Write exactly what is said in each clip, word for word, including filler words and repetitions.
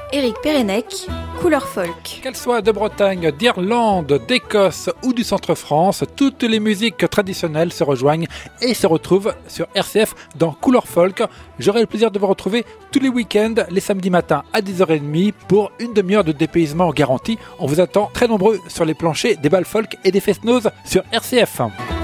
Éric Pérenec, Couleur Folk. Qu'elles soient de Bretagne, d'Irlande, d'Écosse ou du Centre-France, toutes les musiques traditionnelles se rejoignent et se retrouvent sur R C F dans Couleur Folk. J'aurai le plaisir de vous retrouver tous les week-ends, les samedis matins à dix heures trente pour une demi-heure de dépaysement garanti. On vous attend très nombreux sur les planchers des balles folk et des fest-noz sur R C F.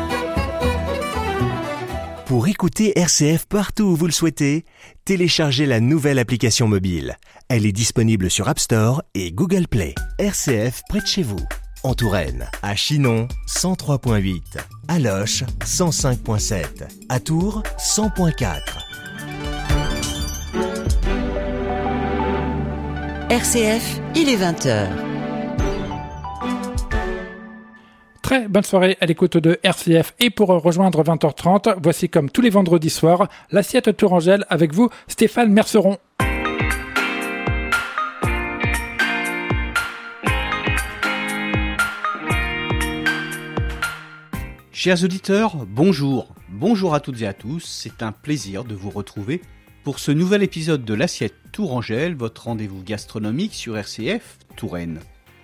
Pour écouter R C F partout où vous le souhaitez, téléchargez la nouvelle application mobile. Elle est disponible sur App Store et Google Play. R C F près de chez vous. En Touraine, à Chinon, cent trois virgule huit. À Loches, cent cinq virgule sept. À Tours, cent virgule quatre. R C F, il est vingt heures. Très bonne soirée à l'écoute de R C F et pour rejoindre vingt heures trente, voici comme tous les vendredis soirs, l'assiette Tourangelle avec vous, Stéphane Merceron. Chers auditeurs, bonjour. Bonjour à toutes et à tous, c'est un plaisir de vous retrouver pour ce nouvel épisode de l'assiette Tourangelle, votre rendez-vous gastronomique sur R C F Touraine.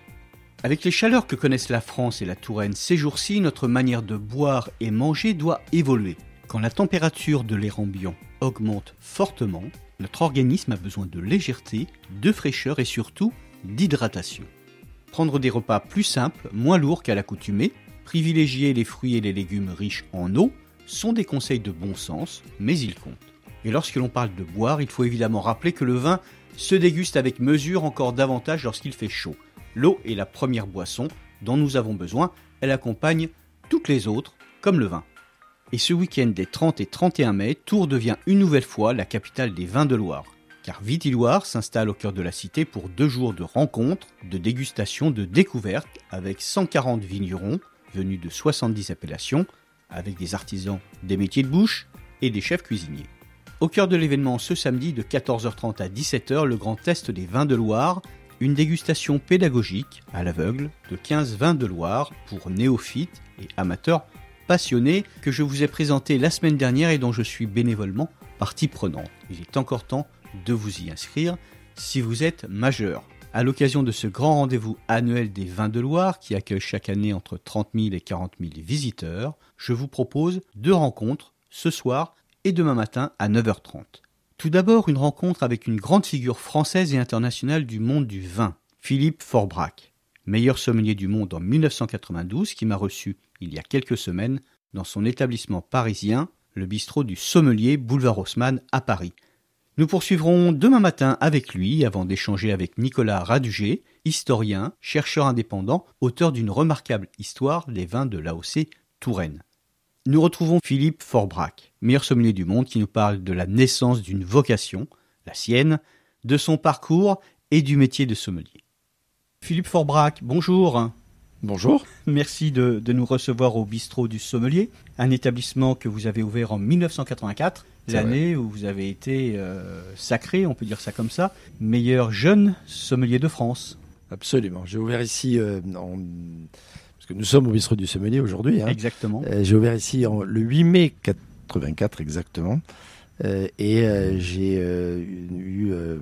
Avec les chaleurs que connaissent la France et la Touraine ces jours-ci, notre manière de boire et manger doit évoluer. Quand la température de l'air ambiant augmente fortement, notre organisme a besoin de légèreté, de fraîcheur et surtout d'hydratation. Prendre des repas plus simples, moins lourds qu'à l'accoutumée, privilégier les fruits et les légumes riches en eau sont des conseils de bon sens, mais ils comptent. Et lorsque l'on parle de boire, il faut évidemment rappeler que le vin se déguste avec mesure encore davantage lorsqu'il fait chaud. L'eau est la première boisson dont nous avons besoin, elle accompagne toutes les autres, comme le vin. Et ce week-end des trente et trente et un mai, Tours devient une nouvelle fois la capitale des vins de Loire. Car Vitilloire s'installe au cœur de la cité pour deux jours de rencontres, de dégustations, de découvertes, avec cent quarante vignerons venus de soixante-dix appellations, avec des artisans des métiers de bouche et des chefs cuisiniers. Au cœur de l'événement ce samedi de quatorze heures trente à dix-sept heures, le grand test des vins de Loire, une dégustation pédagogique à l'aveugle de quinze vins de Loire pour néophytes et amateurs passionnés que je vous ai présenté la semaine dernière et dont je suis bénévolement partie prenante. Il est encore temps de vous y inscrire si vous êtes majeur. À l'occasion de ce grand rendez-vous annuel des vins de Loire qui accueille chaque année entre trente mille et quarante mille visiteurs, je vous propose deux rencontres ce soir et demain matin à neuf heures trente. Tout d'abord, une rencontre avec une grande figure française et internationale du monde du vin, Philippe Forbrac, meilleur sommelier du monde en dix-neuf cent quatre-vingt-douze, qui m'a reçu il y a quelques semaines dans son établissement parisien, le bistrot du Sommelier, boulevard Haussmann à Paris. Nous poursuivrons demain matin avec lui avant d'échanger avec Nicolas Radugé, historien, chercheur indépendant, auteur d'une remarquable histoire des vins de l'A O C Touraine. Nous retrouvons Philippe Forbrac, meilleur sommelier du monde, qui nous parle de la naissance d'une vocation, la sienne, de son parcours et du métier de sommelier. Philippe Forbrac, bonjour. Bonjour. Merci de, de nous recevoir au bistrot du Sommelier, un établissement que vous avez ouvert en dix-neuf cent quatre-vingt-quatre, C'est l'année vrai. Où vous avez été euh, sacré, on peut dire ça comme ça, meilleur jeune sommelier de France. Absolument. J'ai ouvert ici euh, en... Parce que nous sommes au bistrot du Sommelier aujourd'hui. Hein. Exactement. Euh, j'ai ouvert ici en, le huit mai quatre-vingt-quatre exactement. Euh, et euh, j'ai euh, eu euh,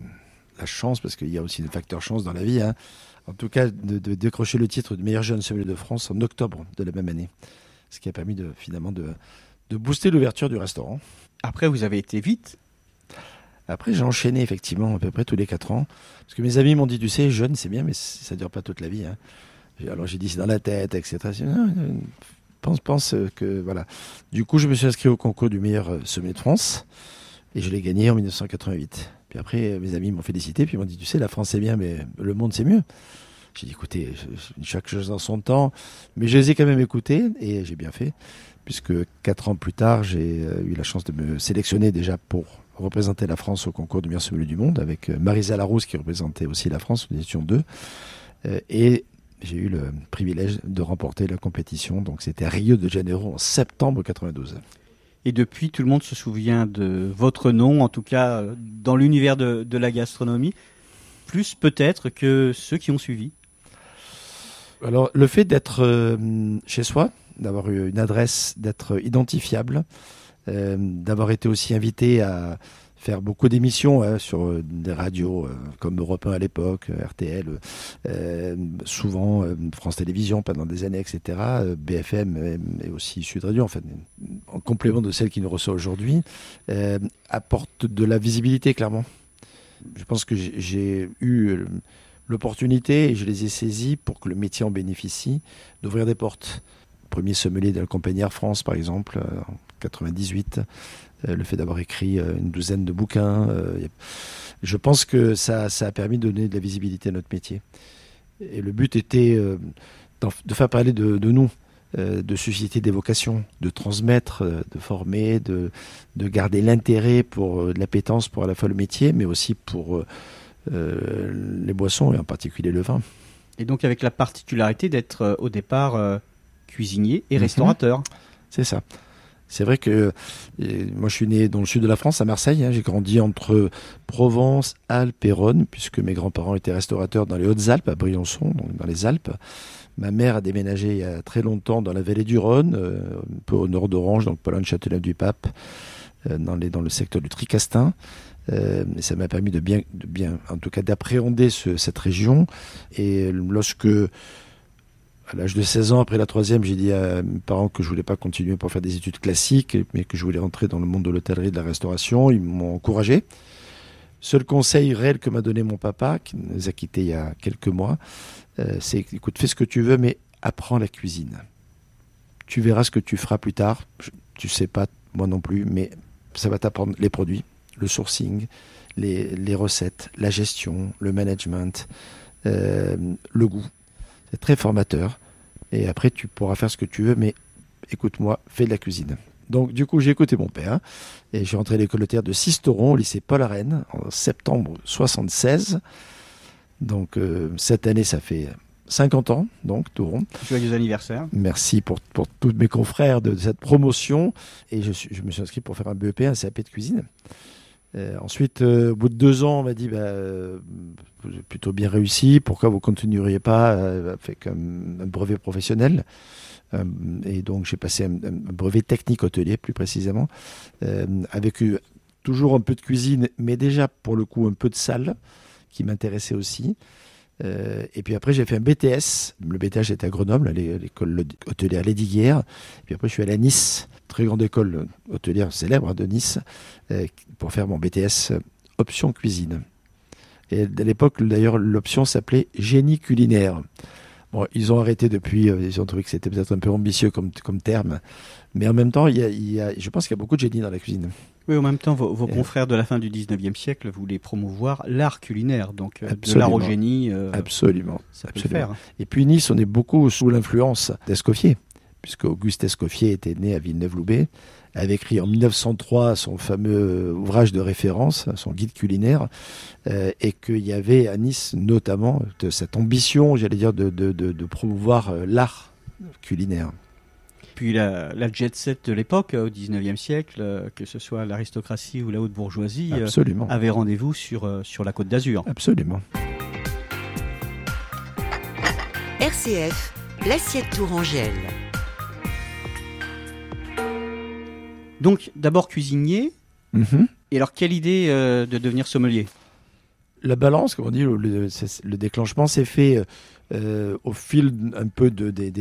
la chance, parce qu'il y a aussi un facteur chance dans la vie, hein, en tout cas de, de décrocher le titre de meilleur jeune sommelier de France en octobre de la même année. Ce qui a permis de, finalement de, de booster l'ouverture du restaurant. Après, vous avez été vite. Après, j'ai enchaîné effectivement à peu près tous les quatre ans. Parce que mes amis m'ont dit, tu sais, jeune, c'est bien, mais ça ne dure pas toute la vie. Hein. Alors j'ai dit, c'est dans la tête, et cetera. Dit, non, pense, pense que, voilà. Du coup, je me suis inscrit au concours du meilleur sommelier de France. Et je l'ai gagné en dix-neuf cent quatre-vingt-huit. Puis après, mes amis m'ont félicité, puis ils m'ont dit, tu sais, la France c'est bien, mais le monde c'est mieux. J'ai dit, écoutez, chaque chose en son temps. Mais je les ai quand même écoutés, et j'ai bien fait. Puisque quatre ans plus tard, j'ai eu la chance de me sélectionner déjà pour représenter la France au concours du meilleur sommelier du monde, avec Marisa Larousse qui représentait aussi la France, nous étions deux. Et j'ai eu le privilège de remporter la compétition. Donc c'était à Rio de Janeiro en septembre quatre-vingt-douze. Et depuis, tout le monde se souvient de votre nom, en tout cas dans l'univers de, de la gastronomie, plus peut-être que ceux qui ont suivi. Alors le fait d'être euh, chez soi, d'avoir eu une adresse, d'être identifiable, euh, d'avoir été aussi invité à faire beaucoup d'émissions hein, sur euh, des radios euh, comme Europe un à l'époque, euh, R T L, euh, souvent euh, France Télévisions pendant des années, et cetera. Euh, B F M et, et aussi Sud Radio, en fait, en complément de celle qui nous reçoit aujourd'hui, euh, apporte de la visibilité clairement. Je pense que j'ai, j'ai eu euh, l'opportunité et je les ai saisis pour que le métier en bénéficie, d'ouvrir des portes. Premier sommelier de la compagnie Air France, par exemple, euh, en quatre-vingt-dix-huit. Euh, le fait d'avoir écrit euh, une douzaine de bouquins. Euh, je pense que ça, ça a permis de donner de la visibilité à notre métier. Et le but était euh, de faire parler de, de nous, euh, de susciter des vocations, de transmettre, euh, de former, de, de garder l'intérêt pour euh, de l'appétence pour à la fois le métier, mais aussi pour euh, euh, les boissons, et en particulier le vin. Et donc avec la particularité d'être euh, au départ euh, cuisinier et restaurateur. Mm-hmm. C'est ça. C'est vrai que euh, moi je suis né dans le sud de la France, à Marseille. Hein, j'ai grandi entre Provence, Alpes et Rhône, puisque mes grands-parents étaient restaurateurs dans les Hautes-Alpes, à Briançon, donc dans les Alpes. Ma mère a déménagé il y a très longtemps dans la vallée du Rhône, euh, un peu au nord d'Orange, donc pas loin de Châteauneuf-du-Pape, euh, dans, les, dans le secteur du Tricastin. Euh, et ça m'a permis de bien, de bien, en tout cas, d'appréhender ce, cette région. Et lorsque à l'âge de seize ans, après la troisième, j'ai dit à mes parents que je voulais pas continuer pour faire des études classiques, mais que je voulais rentrer dans le monde de l'hôtellerie et de la restauration. Ils m'ont encouragé. Seul conseil réel que m'a donné mon papa, qui nous a quittés il y a quelques mois, euh, c'est écoute, fais ce que tu veux, mais apprends la cuisine. Tu verras ce que tu feras plus tard. Je, tu sais pas, moi non plus, mais ça va t'apprendre les produits, le sourcing, les, les recettes, la gestion, le management, euh, le goût. C'est très formateur. Et après, tu pourras faire ce que tu veux, mais écoute-moi, fais de la cuisine. Donc, du coup, j'ai écouté mon père. Et je suis rentré à l'école de théâtre de Sisteron, au lycée Paul Arène, en septembre soixante-seize. Donc, euh, cette année, ça fait cinquante ans, donc, tout rond. Joyeux anniversaire. Merci pour, pour tous mes confrères de cette promotion. Et je, suis, je me suis inscrit pour faire un B E P, un C A P de cuisine. Euh, ensuite, euh, au bout de deux ans, on m'a dit bah, euh, vous avez plutôt bien réussi, pourquoi vous ne continueriez pas euh, avec un, un brevet professionnel euh, et donc j'ai passé un, un brevet technique hôtelier plus précisément, euh, avec euh, toujours un peu de cuisine, mais déjà pour le coup un peu de salle qui m'intéressait aussi. Euh, et puis après j'ai fait un B T S, le B T S j'étais à Grenoble, à l'école hôtelière Lesdiguières, et puis après je suis allé à Nice, très grande école hôtelière célèbre de Nice, euh, pour faire mon B T S euh, option cuisine. Et à l'époque d'ailleurs l'option s'appelait génie culinaire. Bon, ils ont arrêté depuis, euh, ils ont trouvé que c'était peut-être un peu ambitieux comme, comme terme, mais en même temps il y a, il y a, je pense qu'il y a beaucoup de génie dans la cuisine. Oui, en même temps, vos, vos Et confrères de la fin du dix-neuvième siècle voulaient promouvoir l'art culinaire, donc euh, de absolument. l'art au génie. Euh, absolument. Ça peut absolument. le faire. Et puis Nice, on est beaucoup sous l'influence d'Escoffier, puisque Auguste Escoffier était né à Villeneuve-Loubet, avait écrit en mille neuf cent trois son fameux ouvrage de référence, son guide culinaire, euh, et qu'il y avait à Nice notamment de cette ambition, j'allais dire, de, de, de, de promouvoir euh, l'art culinaire. Puis la, la jet set de l'époque, au dix-neuvième siècle, euh, que ce soit l'aristocratie ou la haute bourgeoisie, euh, Absolument. avait rendez-vous sur, euh, sur la Côte d'Azur. Absolument. R C F, l'assiette tourangelle. Donc, d'abord cuisinier, Mm-hmm. et alors quelle idée euh, de devenir sommelier? La balance, comme on dit, le, le, le déclenchement s'est fait euh, au fil un peu de, des, des